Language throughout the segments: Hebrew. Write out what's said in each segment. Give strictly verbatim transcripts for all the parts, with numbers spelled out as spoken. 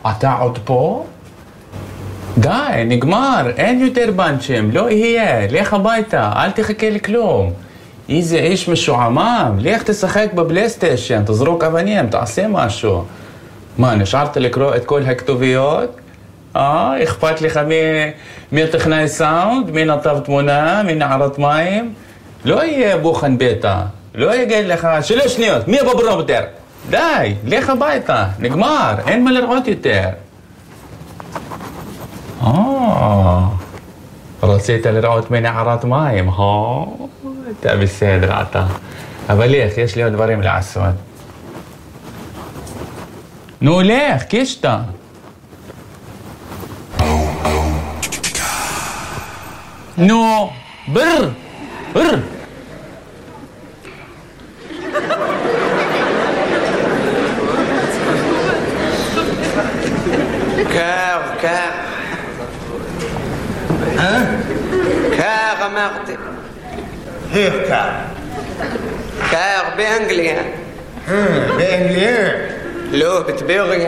אתה עוד פה? די, נגמר, אין יותר בנצ'ים, לא יהיה, לך הביתה, אל תחכה לכלום. איזה איש משועמם, לך תשחק בבלייסטיישן, תזרוק אבנים, תעשה משהו. מה, נשארת לקרוא את כל הכתוביות? אה, אכפת לך מי, מי טכנאי סאונד, מי נתב תמונה, מי נערת מים? לא יהיה בוחן ביתה, לא יגיד לך, שלוש שניות, מי בברומטר? די, לך הביתה, נגמר, אין מה לראות יותר. אה, רצית לראות מי נערת מים, אה? אתה בסדר אתה. אבל לך, יש לי עוד דברים לעשות. נו, לך, קישתה. נו, בר, בר. קר, קר. אה? קר אמרתי. איך קר? קר באנגליה. אה, באנגליה? לא, בטבריה.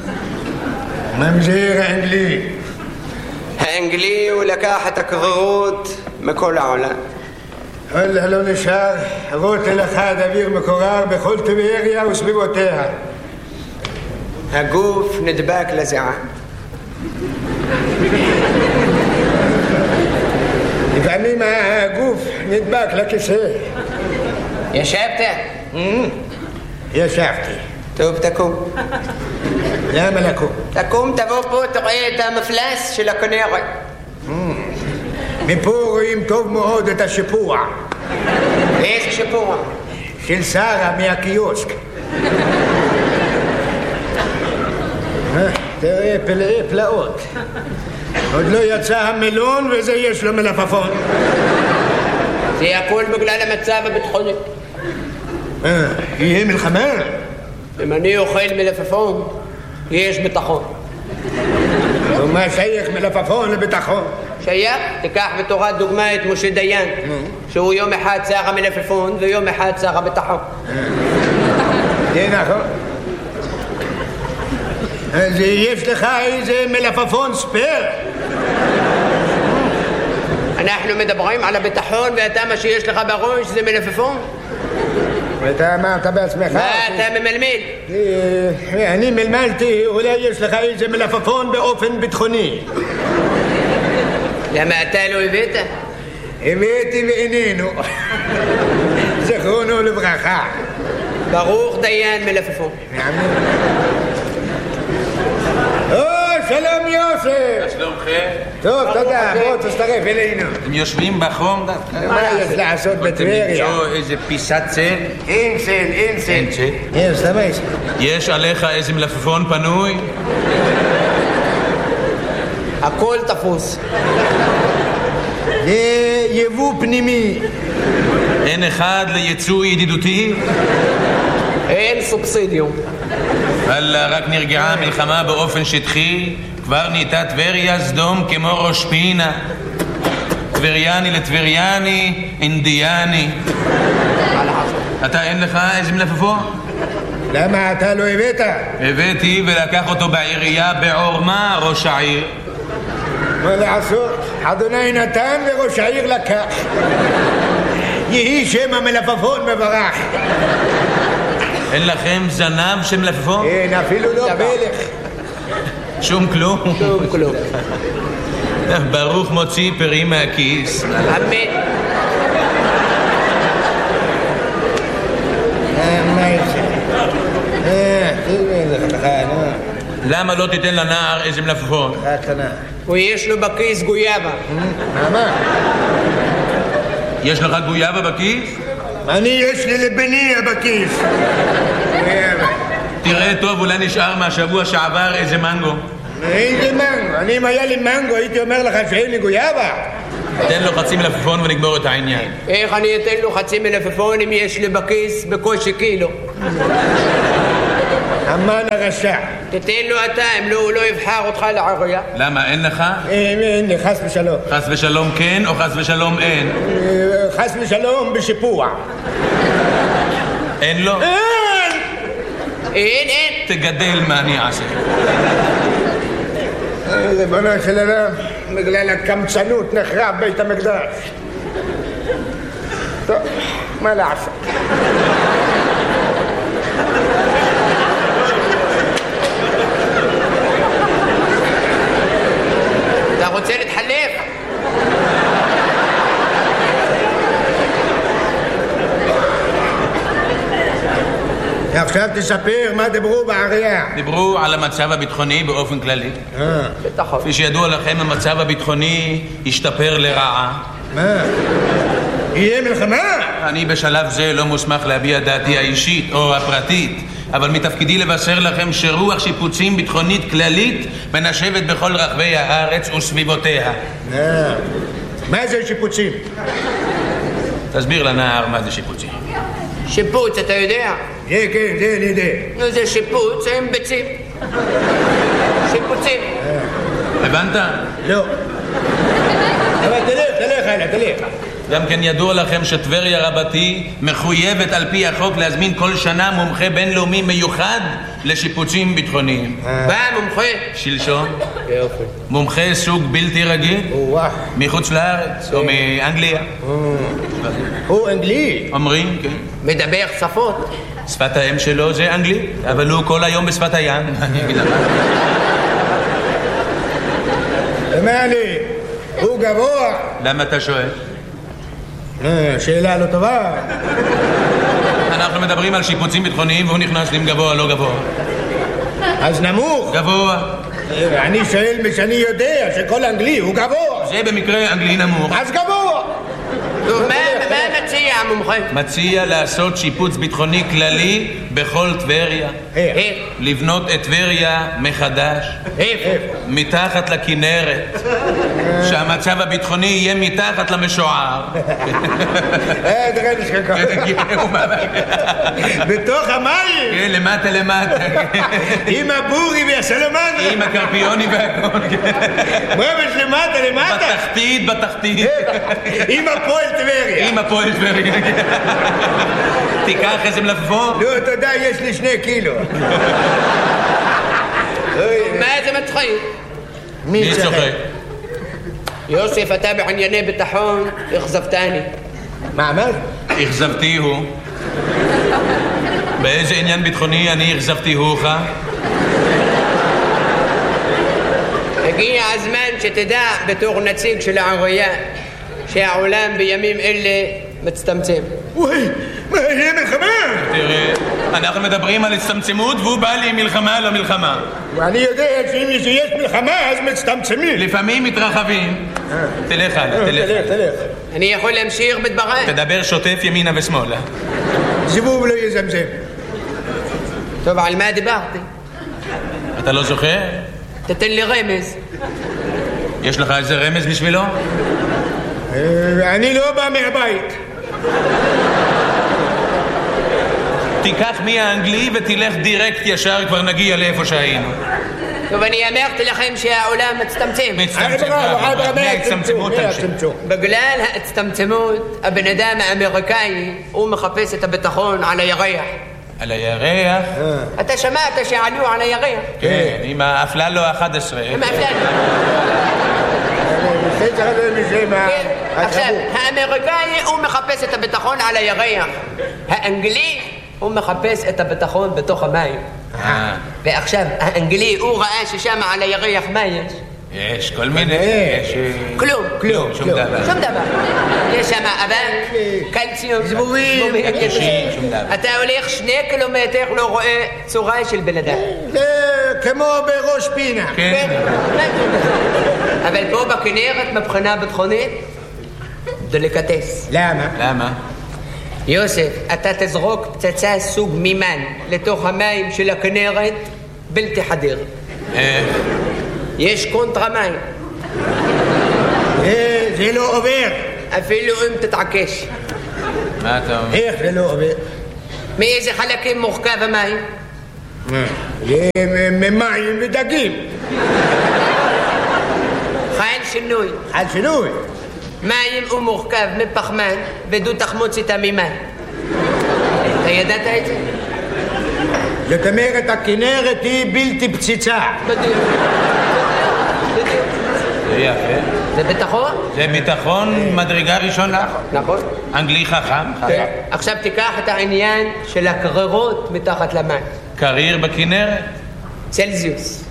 ממזיר האנגלי. האנגלי הוא לקח את הקררות מכל העולם. וואלה, לא נשאר רוטל אחד אוויר מקורר בכל טבריה וסביבותיה. הגוף נדבק לזיעה. לפעמים הגוף נדבק לכיסא. ישבת? ישבתי. טוב, תקום. למה לקום? תקום, תבוא פה, תראה את המפלס של הכנרת. מפה רואים טוב מאוד את השיפוע. איזה שיפוע? של שרה מהקיוסק. תראה פלאי פלאות. עוד לא יצא המלון וזה יש לו מלפפון. זה הכל בגלל המצב הביטחוני. אה, יהיה מלחמה? אם אני אוכל מלפפון, יש ביטחון. ומה שייך מלפפון לביטחון? שייך? תיקח בתורת דוגמה את משה דיין, שהוא יום אחד שר המלפפון ויום אחד שר הביטחון. זה נכון. אז יש לך איזה מלפפון ספייר? אנחנו מדברים על הביטחון ואתה מה שיש לך בראש זה מלפפון? ואתה אמרת בעצמך? מה אתה ממלמל? אני מלמלתי, אולי יש לך איזה מלפפון באופן ביטחוני. למה אתה לא הבאת? הבאתי ואיננו. זכרונו לברכה. ברוך דיין מלפפון. או, שלום יוסף. שלומכם? טוב, תודה, בוא תצטרף אלינו. הם יושבים בחום דווקא. מה יש לעשות בטבריה? למצוא איזה פיסת צל? אין צל, אין צל. אין צל? יש, למה יש? יש עליך איזה מלפפון פנוי? הכל תפוס. זה יבוא פנימי. אין אחד ליצוא ידידותי? אין סובסידיום. וואלה, רק נרגעה המלחמה באופן שטחי, כבר נהייתה טבריה סדום כמו ראש פינה. טבריאני לטבריאני, אינדיאני. אתה אין לך איזה מלפפון? למה אתה לא הבאת? הבאתי ולקח אותו בעירייה בעורמה ראש העיר. מה לעשות? אדוני נתן וראש העיר לקח. יהי שם המלפפון מברך. אין לכם זנב של מלפפון? אין, אפילו לא פלך. שום כלום? שום כלום. ברוך מוציא פרי מהכיס. אמן. מה יש? אה, תראה לך, נו. למה לא תיתן לנער איזה מלפפון? קטנה. ויש לו בכיס גויאבה. מה? יש לך גויאבה בכיס? אני יש לי לבניה בכיס. תראה טוב, אולי נשאר מהשבוע שעבר איזה מנגו. איזה מנגו? אני אם היה לי מנגו הייתי אומר לך שאין לי גויאבה. תן לו חצי מלפפון ונגמור את העניין. איך אני אתן לו חצי מלפפון אם יש לי בכיס בקושי קילו? המן הרשע. תתן לו אתה, אם לא, הוא לא יבחר אותך לעירייה. למה, אין לך? אין לי, חס ושלום. חס ושלום כן או חס ושלום אין? חס ושלום בשיפוע. אין לו? אין! אין, אין. תגדל מה אני אעשה. ריבונו של עולם, בגלל הקמצנות נחרב בית המקדש. טוב, מה לעשות? אתה רוצה להתחלף? עכשיו תספר מה דיברו בעירייה. דיברו על המצב הביטחוני באופן כללי. כפי שידוע לכם, המצב הביטחוני השתפר לרעה. מה? יהיה מלחמה? אני בשלב זה לא מוסמך להביע דעתי האישית או הפרטית, אבל מתפקידי לבשר לכם שרוח שיפוצים ביטחונית כללית מנשבת בכל רחבי הארץ וסביבותיה. מה זה שיפוצים? תסביר לנער מה זה שיפוצים. שיפוץ, אתה יודע? כן, כן, זה אני יודע. נו, זה שיפוץ עם ביצים. שיפוצים. הבנת? לא. אבל תלך, תלך, הלאה, תלך. גם כן ידוע לכם שטבריה רבתי מחויבת על פי החוק להזמין כל שנה מומחה בינלאומי מיוחד לשיפוצים ביטחוניים. מה מומחה? שלשון. יופי. מומחה סוג בלתי רגיל. וואו. מחוץ לארץ או מאנגליה. הוא אנגלי. אומרים, כן. מדבר שפות. שפת האם שלו זה אנגלית, אבל הוא כל היום בשפת הים. אני אגיד לך. מה לי? הוא גבוה. למה אתה שואל? שאלה לא טובה. אנחנו מדברים על שיפוצים ביטחוניים והוא נכנס עם גבוה לא גבוה. אז נמוך. גבוה. אני שואל משאני יודע שכל אנגלי הוא גבוה. זה במקרה אנגלי נמוך. אז גבוה. טוב, מה מציע המומחה? מציע לעשות שיפוץ ביטחוני כללי בכל טבריה. איך? לבנות את טבריה מחדש. איפה? מתחת לכנרת. שהמצב הביטחוני יהיה מתחת למשוער. אה, תראה נשכח. בתוך המים. כן, למטה למטה. עם הבורי והסלמנדרה. עם הקרפיוני והכל. ממש למטה למטה. בתחתית, בתחתית. עם הפועל טבריה. עם הפועל טבריה. תיקח איזה מלפפון. לא, תודה, יש לי שני קילו. מה זה מצחיק? מי צוחק? יוסף, אתה בענייני ביטחון, אכזבתני. מה אמרת? אכזבתי הוא. באיזה עניין ביטחוני אני אכזבתי הוך? הגיע הזמן שתדע בתור נציג של העירייה שהעולם בימים אלה מצטמצם. וואי, מה, יהיה מלחמה? תראה, אנחנו מדברים על הצטמצמות והוא בא לי מלחמה לא מלחמה. ואני יודע שאם יש מלחמה אז מצטמצמים. לפעמים מתרחבים. תלך הלאה, תלך תלך, הלאה. תלך. אני יכול להמשיך בדבריי? תדבר שוטף ימינה ושמאלה. זיבוב לא יזמזם. טוב, על מה דיברתי? אתה לא זוכר? תתן לי רמז. יש לך איזה רמז בשבילו? אני לא בא מהבית. תיקח מהאנגלי ותלך דירקט ישר, כבר נגיע לאיפה שהיינו. טוב, אני אמרתי לכם שהעולם מצטמצם. מצטמצם. מההצטמצמות תמשיך. בגלל ההצטמצמות, הבן אדם האמריקאי, הוא מחפש את הביטחון על הירח. על הירח? אתה שמעת שעלו על הירח? כן, עם האפללו ה-אחת עשרה. עם האפללו. עכשיו, האמריקאי הוא מחפש את הביטחון על הירח. האנגלי הוא מחפש את הביטחון בתוך המים. ועכשיו, האנגלי הוא ראה ששם על הירח מה יש? יש כל מיני... כלום. כלום, שום דבר. שום דבר. יש שם אבק, קלציום, זבובים. שום דבר. אתה הולך שני קילומטר, לא רואה צורה של בן אדם. זה כמו בראש פינה. כן. אבל פה בכנרת, מבחינה ביטחונית, דליקטס. למה? למה? יוסף, אתה תזרוק פצצה סוג מימן לתוך המים של הכנרת, בלתי חדיר. איך? יש קונטרה מים. זה לא עובר. אפילו אם תתעקש. מה אתה אומר? איך זה לא עובר? מאיזה חלקים מורכב המים? זה ממים ודגים. חייל שינוי. על שינוי. מים הוא מורכב מפחמן ודו תחמוץ איתה ממים. אתה ידעת את זה? זאת אומרת, הכנרת היא בלתי פציצה. בדיוק. זה יפה. זה ביטחון? זה ביטחון מדרגה ראשונה. נכון. אנגלי חכם. עכשיו תיקח את העניין של הקררות מתחת למים. קריר בכנרת? צלזיוס.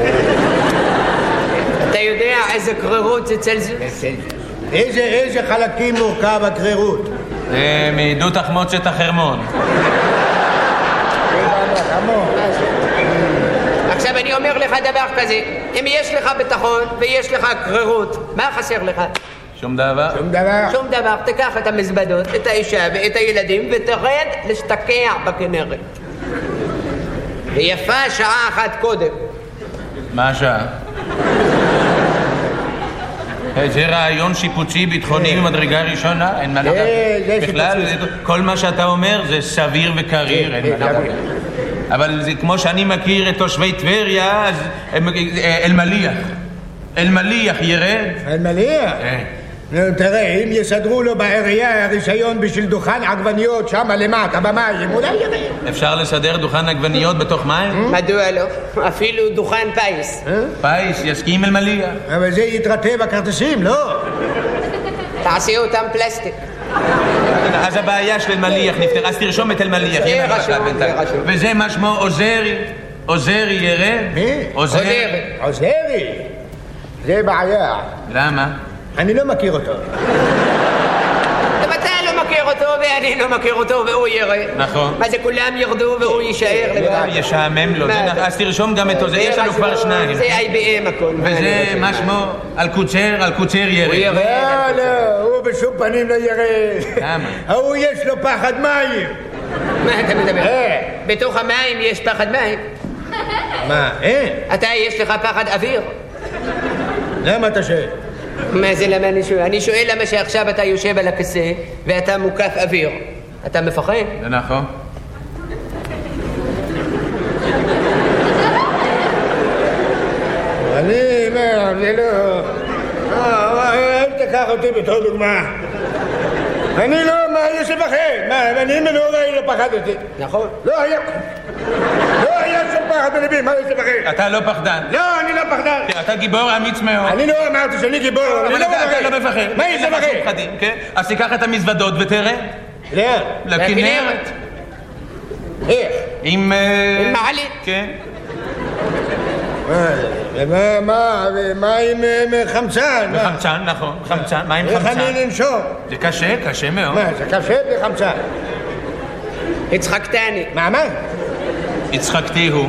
אתה יודע איזה קררות זה צלזיוס? איזה, איזה חלקים מורכב הקרירות? זה מעידות תחמוצת החרמון. עכשיו אני אומר לך דבר כזה, אם יש לך ביטחון ויש לך קרירות, מה חסר לך? שום דבר? שום דבר. שום דבר. תיקח את המזוודות, את האישה ואת הילדים ותרד להשתקע בכנרת. ויפה שעה אחת קודם. מה השעה? זה רעיון שיפוצי ביטחוני ממדרגה ראשונה, אין מה לדבר. בכלל, כל מה שאתה אומר זה סביר וקריר, אין מה לדבר. אבל זה כמו שאני מכיר את תושבי טבריה, אז אלמליח. אלמליח ירד. אלמליח? נו, תראה, אם יסדרו לו בעירייה הרישיון בשביל דוכן עגבניות שם למטה במים, אולי ירד. אפשר לסדר דוכן עגבניות בתוך מים? מדוע לא? אפילו דוכן פייס. פייס, יסכים אלמליח. אבל זה יתרטה בכרטיסים, לא? תעשי אותם פלסטיק. אז הבעיה של אלמליח נפתר, אז תרשום את אלמליח. זה רשום, זה רשום. וזה מה שמו עוזרי. עוזרי ירד? מי? עוזרי. עוזרי? זה בעיה. למה? אני לא מכיר אותו. גם אתה לא מכיר אותו ואני לא מכיר אותו והוא ירד. נכון. מה זה כולם ירדו והוא יישאר לבד? ישעמם לו. אז תרשום גם את זה, יש לנו כבר שניים. זה איי בי אם הכל. וזה מה שמו? אלקוצר, אלקוצר ירד. הוא ירד. לא, לא, הוא בשום פנים לא ירד. למה? הוא יש לו פחד מים. מה אתה מדבר? בתוך המים יש פחד מים. מה, אין? אתה יש לך פחד אוויר. למה אתה שואל? מה זה למה אני שואל? אני שואל למה שעכשיו אתה יושב על הכיסא ואתה מוקף אוויר. אתה מפחד? זה נכון. אני, מה, זה לא... אל תקח אותי בתור דוגמה. אני לא, מה, יש לפחד? מה, אני מנורי לא פחדתי. נכון. לא היה... לא היה שום פחד בלבי, מה יש לפחד? אתה לא פחדן. לא, אני לא פחדן. אתה גיבור אמיץ מאוד. אני לא אמרתי שאני גיבור, אני לא מפחד. אתה לא מפחד. מה יש לפחד? אז תיקח את המזוודות ותראה. לאן? לכנרת. איך? עם... עם מעלית. כן. מה, מה, מה עם חמצן? חמצן, נכון, חמצן, מה עם חמצן? איך אני לנשום? זה קשה, קשה מאוד. מה, זה קשה בלי חמצן? הצחקתני. מה, מה? הצחקתי הוא.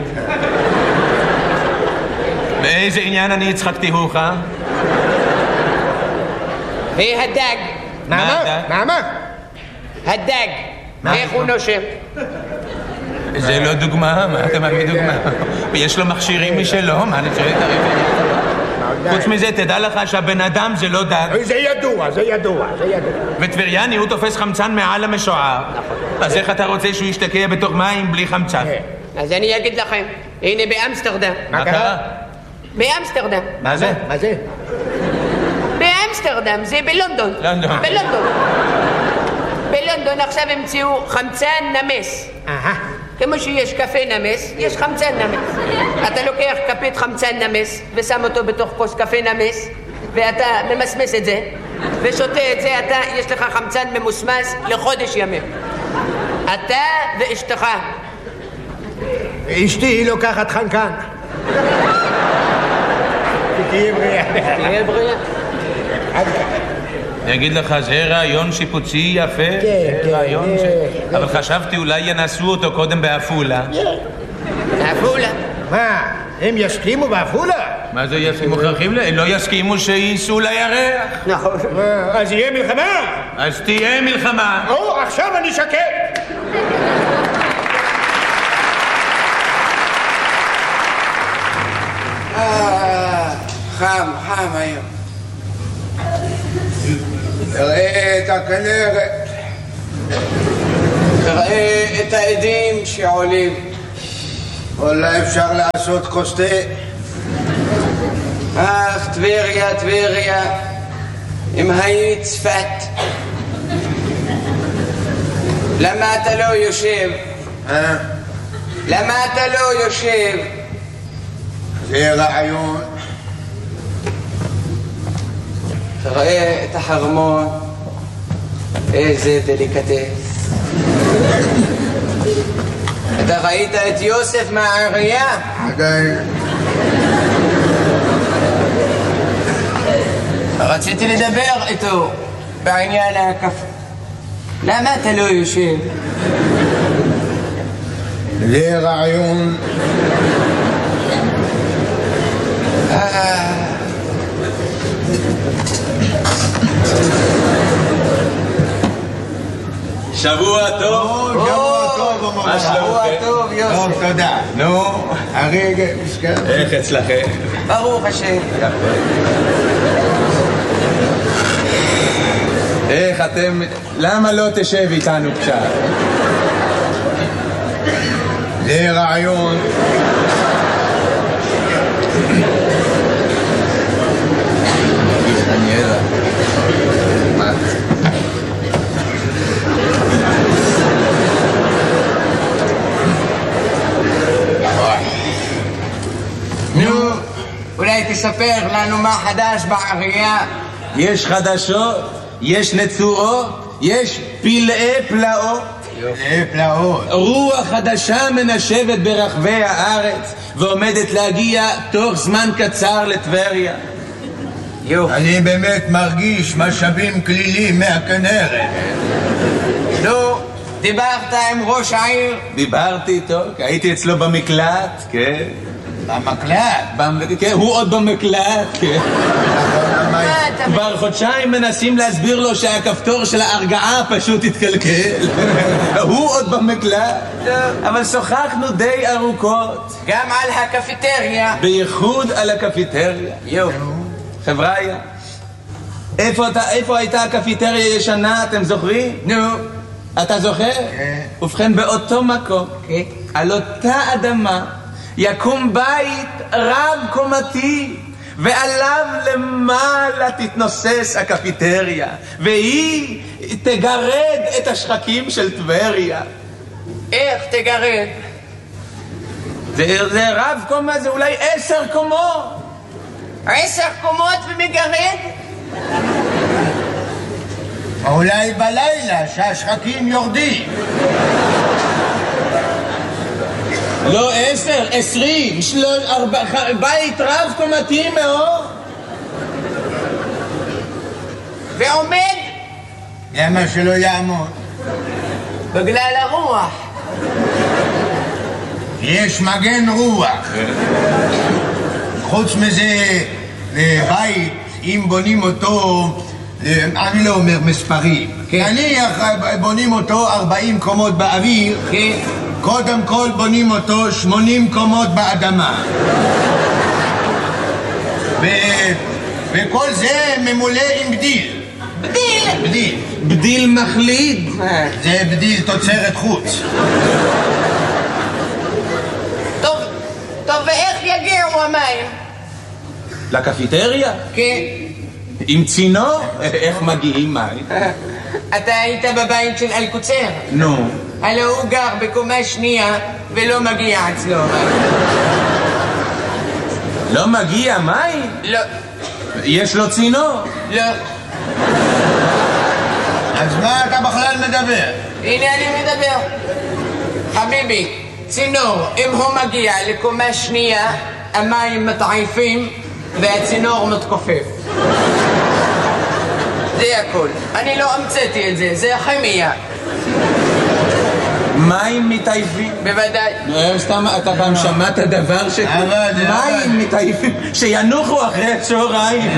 באיזה עניין אני הצחקתי הוך? והדג. מה, מה? מה, מה? הדג. איך הוא נושם? זה לא דוגמה, מה אתה מביא דוגמה? יש לו מכשירים משלו, מה אני שואל את הרב? חוץ מזה, תדע לך שהבן אדם זה לא דג. זה ידוע, זה ידוע, זה ידוע. וטבריאני הוא תופס חמצן מעל המשוער. אז איך אתה רוצה שהוא ישתקע בתוך מים בלי חמצן? אז אני אגיד לכם, הנה באמסטרדם. מה קרה? באמסטרדם. מה זה? מה זה? באמסטרדם, זה בלונדון. לונדון. בלונדון. בלונדון עכשיו המציאו חמצן נמס. אהה. כמו שיש קפה נמס, יש חמצן נמס. אתה לוקח כפית חמצן נמס ושם אותו בתוך כוס קפה נמס ואתה ממסמס את זה ושותה את זה, אתה, יש לך חמצן ממוסמס לחודש ימים. אתה ואשתך. אשתי היא לוקחת חנקן. תהיה בריאה. תהיה בריאה. אני אגיד לך, זה רעיון שיפוצי יפה. כן, כן. רעיון ש... אבל חשבתי אולי ינסו אותו קודם באפולה. באפולה. מה, הם יסכימו באפולה? מה זה יסכימו? מוכרחים? לא יסכימו שייסעו לירח. נכון. אז יהיה מלחמה? אז תהיה מלחמה. או, עכשיו אני שקט. חם, חם היום. תראה את הכנרת, תראה את העדים שעולים. אולי אפשר לעשות כוס תה. אך טבריה, טבריה, אם היית צפת, למה אתה לא יושב? אה? למה אתה לא יושב? זה רעיון. אתה רואה את החרמון? איזה דליקטס. אתה ראית את יוסף מהעירייה? עדיין. רציתי לדבר איתו בעניין הקפה. למה אתה לא יושב? זה רעיון. שבוע טוב. שבוע טוב. מה שלומכם? שבוע טוב, יוסף. טוב, תודה. נו, הרגע, מסכן. איך אצלכם? ברוך השם. איך אתם... למה לא תשב איתנו קצת? זה רעיון. אני יודע. מה? נו, אולי תספר לנו מה חדש בעירייה. יש חדשות, יש נצורות, יש פלאי פלאות. זה פלאות. רוח חדשה מנשבת ברחבי הארץ ועומדת להגיע תוך זמן קצר לטבריה. אני באמת מרגיש משאבים כלילים מהכנרת. נו, דיברת עם ראש העיר? דיברתי איתו, הייתי אצלו במקלט, כן. במקלט? במ- כן, הוא עוד במקלט, כן. כבר חודשיים מנסים להסביר לו שהכפתור של ההרגעה פשוט התקלקל. הוא עוד במקלט, אבל שוחחנו די ארוכות. גם על הקפיטריה. בייחוד על הקפיטריה. יופי. חבריה, איפה, אתה, איפה הייתה הקפיטריה ישנה, אתם זוכרים? נו. אתה זוכר? כן. ובכן, באותו מקום, כן. על אותה אדמה, יקום בית רב קומתי, ועליו למעלה תתנוסס הקפיטריה, והיא תגרד את השחקים של טבריה. איך תגרד? זה, זה רב קומה, זה אולי עשר קומות. עשר קומות ומגרד? אולי בלילה שהשחקים יורדים. לא עשר, עשרים, שלוש, ארבע, בית רב קומתי מאוד. ועומד? למה שלא יעמוד? בגלל הרוח. יש מגן רוח. חוץ מזה, בית, אם בונים אותו, אני לא אומר מספרים. נניח בונים אותו ארבעים קומות באוויר, קודם כל בונים אותו שמונים קומות באדמה. וכל זה ממולא עם בדיל. בדיל? בדיל. בדיל מחליד. זה בדיל תוצרת חוץ. טוב, טוב, ואיך יגיעו המים? לקפיטריה? כן. עם צינור? איך מגיעים מים? אתה היית בבית של אלקוצר? נו. הלא הוא גר בקומה שנייה ולא מגיע אצלו מים. לא מגיע מים? לא. יש לו צינור? לא. אז מה אתה בכלל מדבר? הנה אני מדבר. חביבי, צינור, אם הוא מגיע לקומה שנייה, המים מתעייפים והצינור מתכופף. זה הכל. אני לא המצאתי את זה, זה הכימיה. מים מתעייפים? בוודאי. לא, סתם, אתה פעם שמעת דבר ש... מים מתעייפים, שינוחו אחרי הצהריים.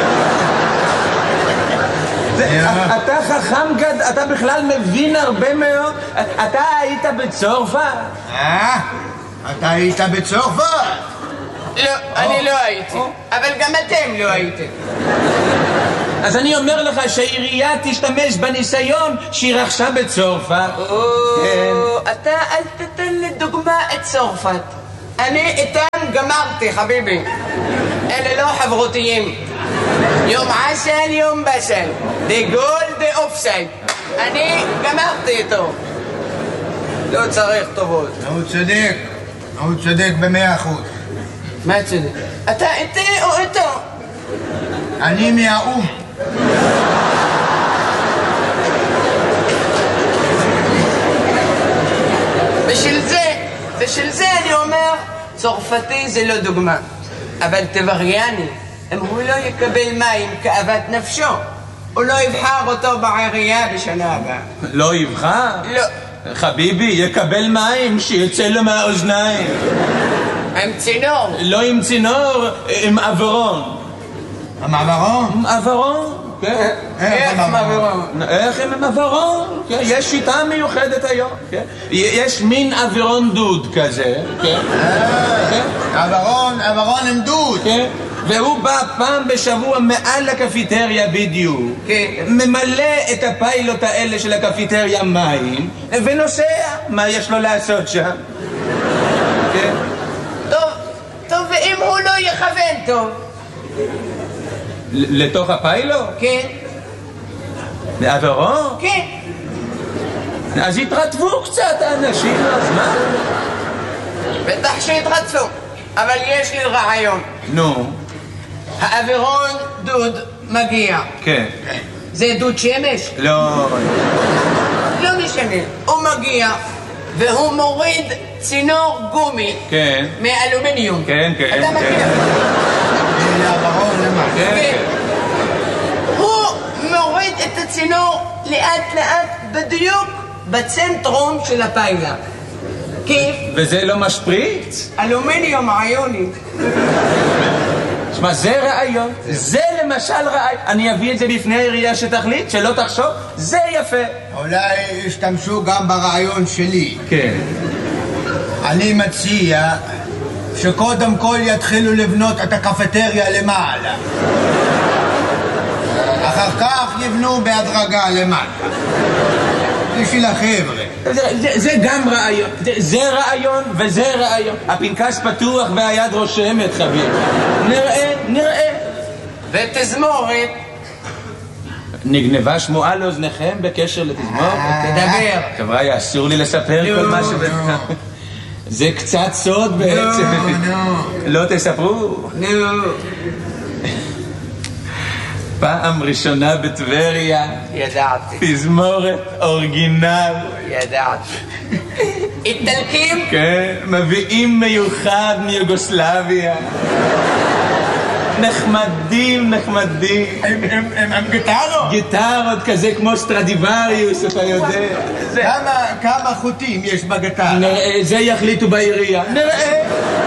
אתה חכם גד, אתה בכלל מבין הרבה מאוד. אתה היית בצרפת? אה? אתה היית בצרפת? לא, אני לא הייתי. אבל גם אתם לא הייתם. אז אני אומר לך שהעירייה תשתמש בניסיון שהיא רכשה בצרפת. אתה אל תתן לדוגמה את צרפת. אני איתם גמרתי, חביבי. אלה לא חברותיים. יום עשן, יום בשן. דה גול, דה אופסייד. אני גמרתי איתו. לא צריך טובות. הוא צודק. הוא צודק במאה אחוז. מה צודק? אתה איתי או איתו? אני מהאום. בשביל זה, בשביל זה אני אומר, צרפתי זה לא דוגמה. אבל טבריאני, אם הוא לא יקבל מים כאוות נפשו, הוא לא יבחר אותו בעירייה בשנה הבאה. לא יבחר? לא. חביבי, יקבל מים שיצא לו מהאוזניים. עם צינור. לא עם צינור, עם עברון. עם עברון? עם עברון, כן. איך עם עברון? איך עם עברון? יש שיטה מיוחדת היום, כן. יש מין עברון דוד כזה, כן. עברון, עברון עם דוד. כן. והוא בא פעם בשבוע מעל הקפיטריה בדיוק, כן. ממלא את הפיילוט האלה של הקפיטריה מים, ונוסע. מה יש לו לעשות שם? כן. טוב, טוב, ואם הוא לא יכוון טוב? לתוך הפיילוט? כן. לעברו? כן. אז התרטבו קצת האנשים, אז מה? בטח שהתרצו, אבל יש לי רעיון. נו. האווירון דוד מגיע. כן. זה דוד שמש? לא. לא משנה. הוא מגיע והוא מוריד צינור גומי. כן. מאלומיניום. כן, כן. אתה מכיר? לעברון למה? כן. הוא מוריד את הצינור לאט לאט בדיוק בצנטרום של הפיילה. כיף? וזה לא משפריץ? אלומיניום עיוני. שמע, זה רעיון. זה למשל רעיון. אני אביא את זה בפני העירייה שתחליט, שלא תחשוב. זה יפה. אולי ישתמשו גם ברעיון שלי. כן. אני מציע שקודם כל יתחילו לבנות את הקפטריה למעלה. אחר כך יבנו בהדרגה למטה. בשביל החבר'ה. זה, זה, זה גם רעיון. זה, זה רעיון וזה רעיון. הפנקס פתוח והיד רושמת, חביב. נראה, נראה. ותזמורת. נגנבה שמועה לאוזניכם בקשר לתזמורת? תדבר. חבר'ה, אסור לי לספר כל מה ש... זה קצת סוד בעצם. לא תספרו? נו. פעם ראשונה בטבריה. ידעתי. תזמורת אורגינל. ידעתי. איטלקים? כן, מביאים מיוחד מיוגוסלביה. נחמדים, נחמדים. הם גיטרות? גיטרות כזה כמו סטרדיווריוס, אתה יודע. כמה חוטים יש בגיטרה? זה יחליטו בעירייה. נראה.